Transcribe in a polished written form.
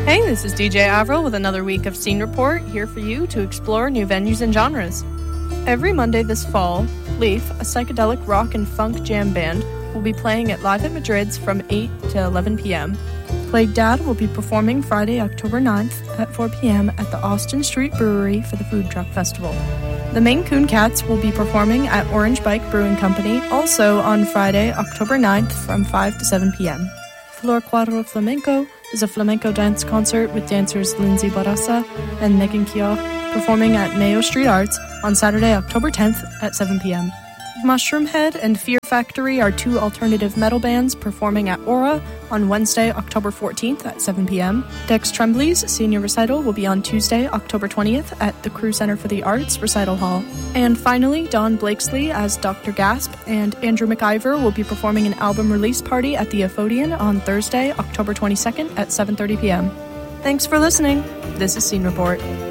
Hey, this is DJ Avril with another week of Scene Report, here for you to explore new venues and genres. Every Monday this fall, Leaf, a psychedelic rock and funk jam band, will be playing at Live at Madrid's from 8 to 11 p.m. Plague Dad will be performing Friday, October 9th at 4 p.m. at the Austin Street Brewery for the Food Truck Festival. The Maine Coon Cats will be performing at Orange Bike Brewing Company, also on Friday, October 9th from 5 to 7 p.m. Flor Cuadro Flamenco is a flamenco dance concert with dancers Lindsay Barasa and Megan Kioch performing at Mayo Street Arts on Saturday, October 10th at 7 p.m. Mushroomhead and Fear Factory are two alternative metal bands performing at Aura on Wednesday, October 14th at 7 p.m. Dex Tremblay's senior recital will be on Tuesday, October 20th at the Crew Center for the Arts Recital Hall. And finally, Don Blakesley as Dr. Gasp and Andrew McIver will be performing an album release party at the Aphodian on Thursday, October 22nd at 7:30 p.m. Thanks for listening. This is Scene Report.